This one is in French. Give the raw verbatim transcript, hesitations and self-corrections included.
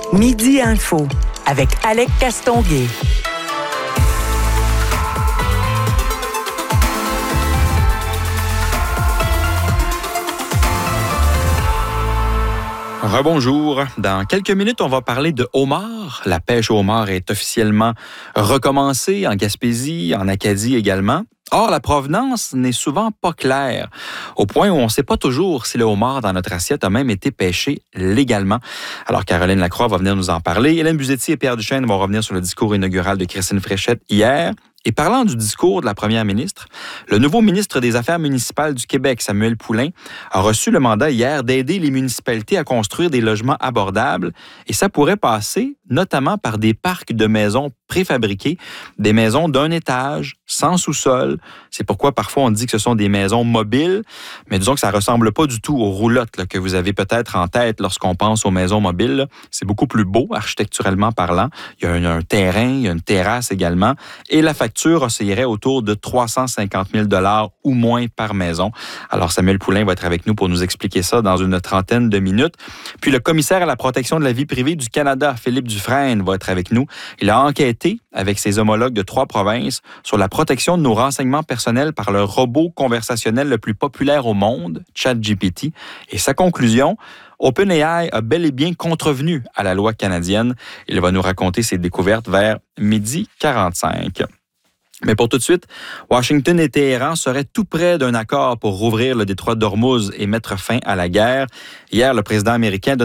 Midi Info avec Alec Castonguay. Rebonjour. Dans quelques minutes, on va parler de homard. La pêche au homard est officiellement recommencée en Gaspésie, en Acadie également. Or, la provenance n'est souvent pas claire, au point où on ne sait pas toujours si le homard dans notre assiette a même été pêché légalement. Alors, Caroline Lacroix va venir nous en parler. Hélène Buzetti et Pierre Duchesne vont revenir sur le discours inaugural de Christine Fréchette hier. Et parlant du discours de la première ministre, le nouveau ministre des Affaires municipales du Québec, Samuel Poulin, a reçu le mandat hier d'aider les municipalités à construire des logements abordables. Et ça pourrait passer notamment par des parcs de maisons préfabriquées, des maisons d'un étage, sans sous-sol. C'est pourquoi parfois on dit que ce sont des maisons mobiles, mais disons que ça ne ressemble pas du tout aux roulottes là, que vous avez peut-être en tête lorsqu'on pense aux maisons mobiles. Là. C'est beaucoup plus beau, architecturalement parlant. Il y a un, un terrain, il y a une terrasse également. Et la facture oscillerait autour de trois cent cinquante mille dollars ou moins par maison. Alors Samuel Poulin va être avec nous pour nous expliquer ça dans une trentaine de minutes. Puis le commissaire à la protection de la vie privée du Canada, Philippe Dufresne, va être avec nous. Il a enquêté avec ses homologues de trois provinces sur la protection de nos renseignements personnels par le robot conversationnel le plus populaire au monde, ChatGPT. Et sa conclusion, OpenAI a bel et bien contrevenu à la loi canadienne. Il va nous raconter ses découvertes vers midi quarante-cinq. Mais pour tout de suite, Washington et Téhéran seraient tout près d'un accord pour rouvrir le détroit d'Ormuz et mettre fin à la guerre. Hier, le président américain